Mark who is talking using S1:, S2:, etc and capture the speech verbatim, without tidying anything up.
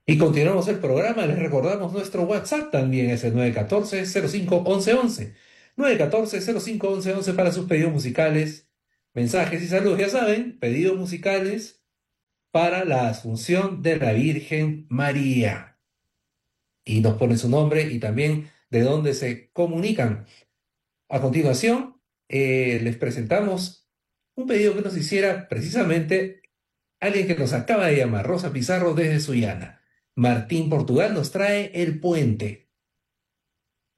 S1: Y continuamos el programa, les recordamos nuestro WhatsApp también es el nueve uno cuatro, cero cinco, once once. nueve uno cuatro, cero cinco, once once para sus pedidos musicales, mensajes y saludos. Ya saben, pedidos musicales para la Asunción de la Virgen María. Y nos ponen su nombre y también de dónde se comunican. A continuación, eh, les presentamos un pedido que nos hiciera precisamente alguien que nos acaba de llamar, Rosa Pizarro desde Sullana. Martín Portugal nos trae El Puente.